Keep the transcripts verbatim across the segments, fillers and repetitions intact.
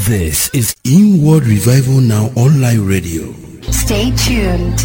This is Inward Revival Now Online Radio. Stay tuned.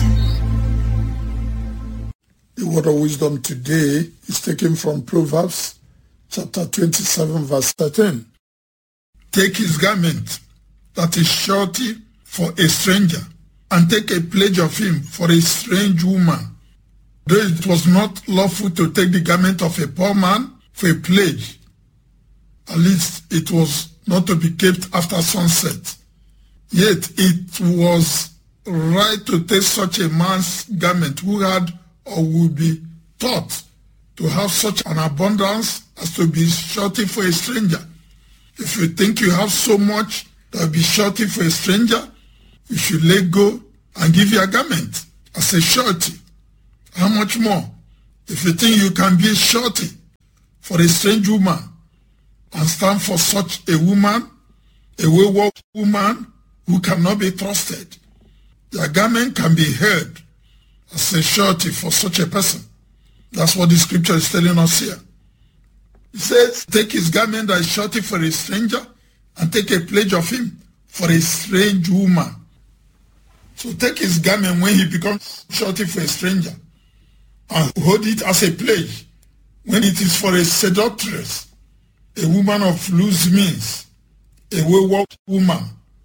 The word of wisdom today is taken from Proverbs chapter twenty-seven, verse thirteen. Take his garment that is surety for a stranger, and take a pledge of him for a strange woman. Though it was not lawful to take the garment of a poor man for a pledge, at least it was not to be kept after sunset. Yet it was right to take such a man's garment who had or would be taught to have such an abundance as to be surety for a stranger. If you think you have so much that will be surety for a stranger, you should let go and give your garment as a surety. How much more if you think you can be a surety for a strange woman and stand for such a woman, a wayward woman who cannot be trusted? Your garment can be held as a surety for such a person. That's what the scripture is telling us here. It says, take his garment that is surety for a stranger, and take a pledge of him for a strange woman. So take his garment when he becomes surety for a stranger, and hold it as a pledge when it is for a seductress, a woman of loose means, a wayward woman.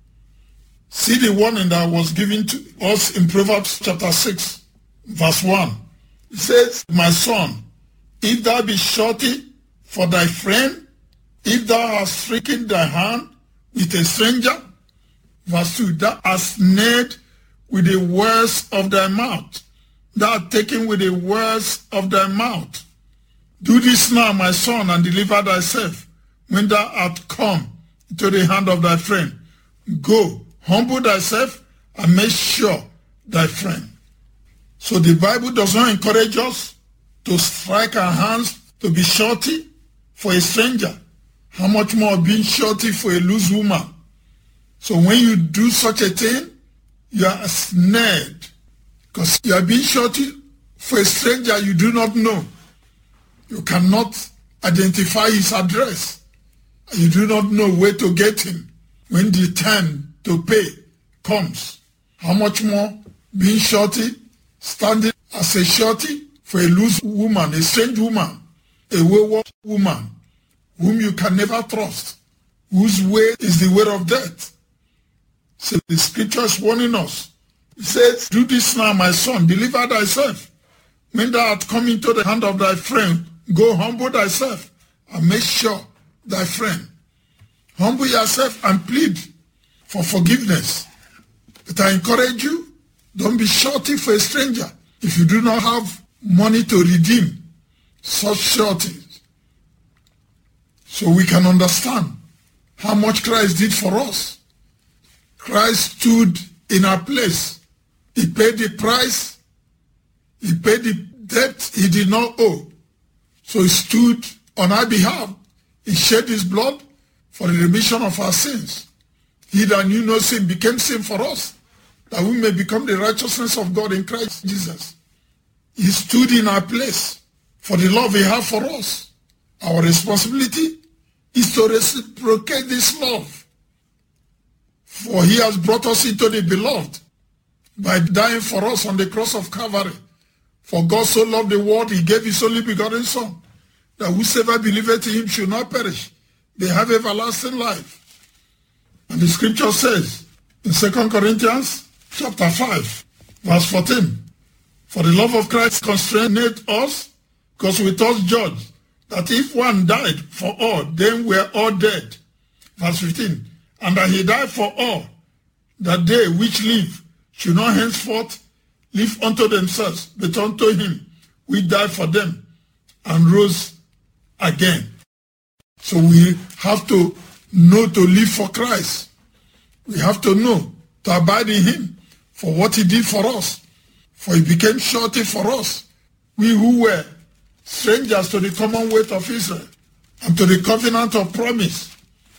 See the warning that was given to us in Proverbs chapter six, verse one. It says, my son, if thou be surety for thy friend, if thou hast stricken thy hand with a stranger, verse two, thou hast snared with the words of thy mouth, thou art taken with the words of thy mouth. Do this now, my son, and deliver thyself when thou art come into the hand of thy friend. Go, humble thyself, and make sure thy friend. So the Bible does not encourage us to strike our hands to be surety for a stranger. How much more being surety for a loose woman? So when you do such a thing, you are snared, because you are being surety for a stranger you do not know. You cannot identify his address. You do not know where to get him when the time to pay comes. How much more being surety, standing as a surety for a loose woman, a strange woman, a wayward woman, whom you can never trust, whose way is the way of death. So the scripture is warning us. It says, do this now, my son, deliver thyself. When thou art come into the hand of thy friend, go humble thyself and make sure thy friend. Humble yourself and plead for forgiveness. But I encourage you, don't be surety for a stranger if you do not have money to redeem such sureties. So we can understand how much Christ did for us. Christ stood in our place. He paid the price. He paid the debt he did not owe. So he stood on our behalf. He shed his blood for the remission of our sins. He that knew no sin became sin for us, that we may become the righteousness of God in Christ Jesus. He stood in our place for the love he has for us. Our responsibility is to reciprocate this love. For he has brought us into the beloved by dying for us on the cross of Calvary. For God so loved the world, he gave his only begotten Son, that whosoever believeth in him should not perish, they have everlasting life. And the scripture says in Second Corinthians chapter five, verse fourteen, for the love of Christ constrained us, because we thus judge that if one died for all, then we are all dead. Verse fifteen, and that he died for all, that they which live should not henceforth live unto themselves, but unto him which died for them and rose again. So we have to know to live for Christ. We have to know to abide in him for what he did for us. For he became surety for us, we who were strangers to the commonwealth of Israel and to the covenant of promise.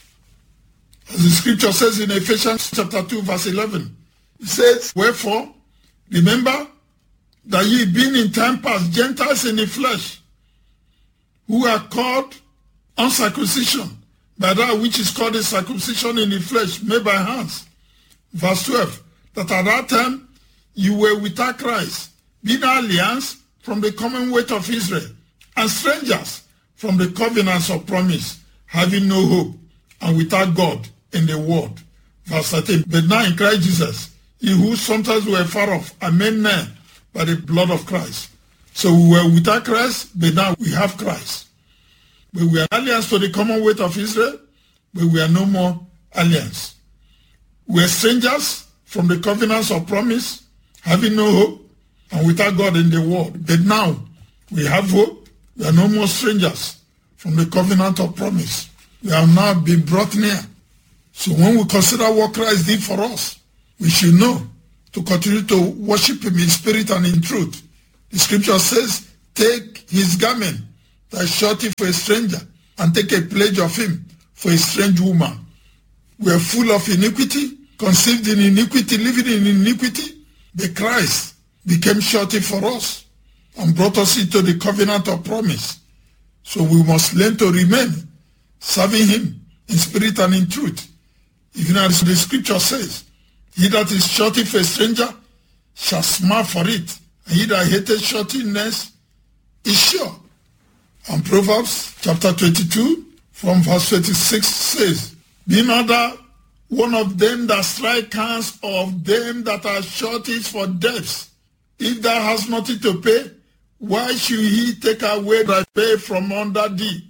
As the scripture says in Ephesians chapter two, verse eleven, it says, wherefore, remember that ye being in time past Gentiles in the flesh, who are called uncircumcision by that which is called the circumcision in the flesh made by hands. Verse twelve, that at that time you were without Christ, being aliens from the commonwealth of Israel, and strangers from the covenants of promise, having no hope, and without God in the world. Verse thirteen, but now in Christ Jesus, ye who sometimes were far off are made nigh by the blood of Christ. So we were without Christ, but now we have Christ. But we are aliens to the commonwealth of Israel, but we are no more aliens. We are strangers from the covenants of promise, having no hope, and without God in the world. But now we have hope. We are no more strangers from the covenant of promise. We have now been brought near. So when we consider what Christ did for us, we should know to continue to worship him in spirit and in truth. The scripture says, take his garment that is shorty for a stranger, and take a pledge of him for a strange woman. We are full of iniquity, conceived in iniquity, living in iniquity. The Christ became shorty for us and brought us into the covenant of promise. So we must learn to remain serving him in spirit and in truth. Even as the scripture says, he that is shorty for a stranger shall smile for it, and he that hated shortiness is sure. And Proverbs chapter twenty-two from verse twenty-six says, be not thou one of them that strike hands, of them that are shorties for debts. If thou hast nothing to pay, why should he take away thy pay from under thee?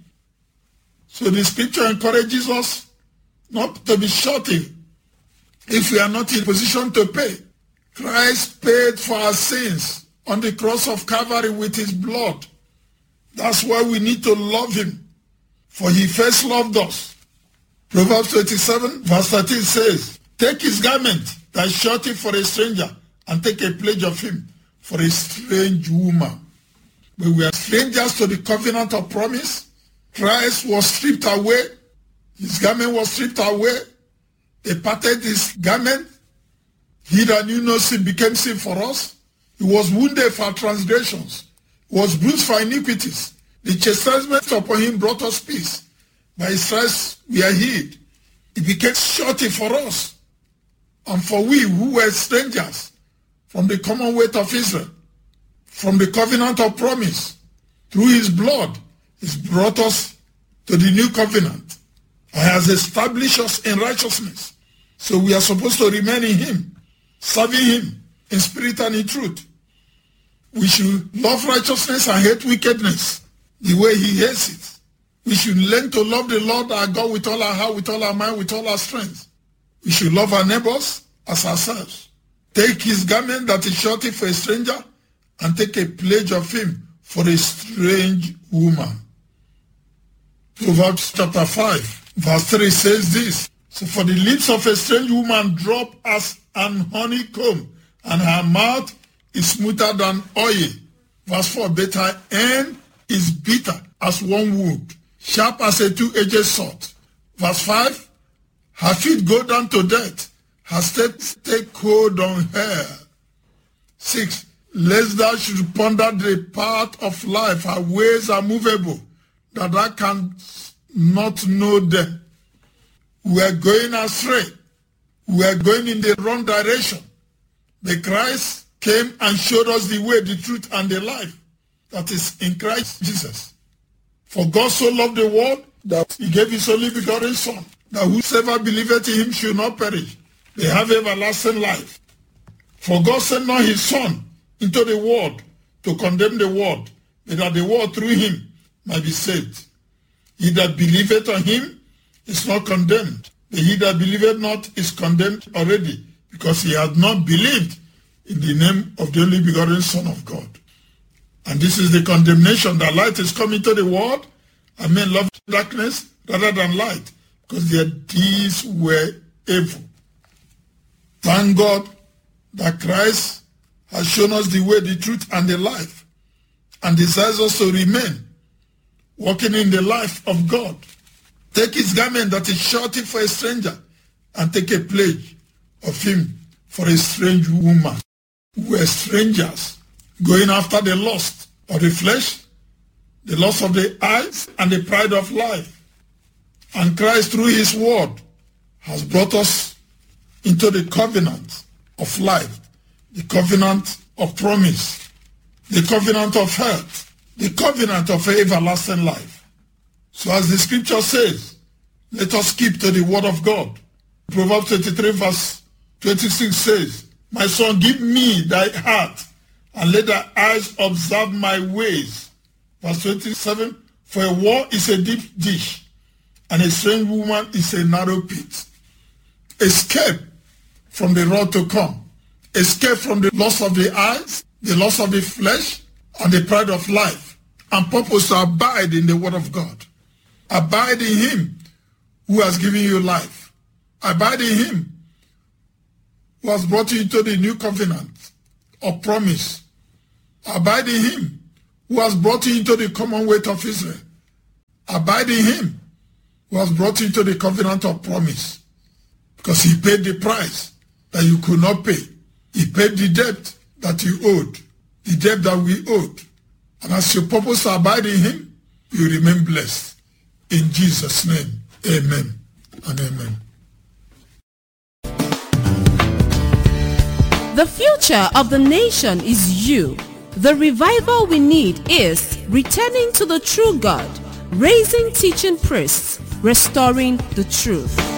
So the scripture encourages us not to be shorty if we are not in position to pay. Christ paid for our sins on the cross of Calvary with his blood. That's why we need to love him, for he first loved us. Proverbs twenty-seven verse thirteen says, take his garment that is shorty for a stranger, and take a pledge of him for a strange woman. But we are strangers to the covenant of promise. Christ was stripped away. His garment was stripped away. They parted his garment. He that knew no sin became sin for us. He was wounded for our transgressions. He was bruised for iniquities. The chastisement upon him brought us peace. By his stripes we are healed. He became shorty for us. And for we who were strangers from the commonwealth of Israel, from the covenant of promise, through his blood, he's brought us to the new covenant and has established us in righteousness. So we are supposed to remain in him, serving him in spirit and in truth. We should love righteousness and hate wickedness the way he hates it. We should learn to love the Lord our God with all our heart, with all our mind, with all our strength. We should love our neighbors as ourselves. Take his garment that is shorty for a stranger, and take a pledge of him for a strange woman. Proverbs chapter five verse three says this, so for the lips of a strange woman drop as an honeycomb, and her mouth is smoother than oil. Verse four, but her end is bitter as one wood, sharp as a two-edged sword. Verse five, her feet go down to death, her steps take hold on her. Six, lest thou should ponder the path of life, her ways are movable, that thou canst not know them. We are going astray. We are going in the wrong direction. The Christ came and showed us the way, the truth, and the life that is in Christ Jesus. For God so loved the world that he gave his only begotten Son, that whosoever believeth in him should not perish, they have everlasting life. For God sent not his Son into the world to condemn the world, but that the world through him might be saved. He that believeth on him is not condemned, but he that believeth not is condemned already, because he hath not believed in the name of the only begotten Son of God. And this is the condemnation, that light is come into the world, and men love darkness rather than light, because their deeds were evil. Thank God that Christ has shown us the way, the truth, and the life, and desires us to remain walking in the life of God. Take his garment that is shorty for a stranger, and take a pledge of him for a strange woman. We are strangers, going after the lust of the flesh, the lust of the eyes, and the pride of life. And Christ, through his word, has brought us into the covenant of life, the covenant of promise, the covenant of health, the covenant of everlasting life. So as the scripture says, let us keep to the word of God. Proverbs twenty-three verse twenty-six says, my son, give me thy heart, and let thy eyes observe my ways. Verse twenty-seven, for a war is a deep dish, and a strange woman is a narrow pit. Escape from the wrath to come. Escape from the loss of the eyes, the loss of the flesh, and the pride of life, and purpose to abide in the word of God. Abide in him who has given you life. Abide in him who has brought you into the new covenant of promise. Abide in him who has brought you into the commonwealth of Israel. Abide in him who has brought you into the covenant of promise. Because he paid the price that you could not pay. He paid the debt that you owed, the debt that we owed. And as you purpose to abide in him, you remain blessed. In Jesus' name, amen and amen. The future of the nation is you. The revival we need is returning to the true God, raising teaching priests, restoring the truth.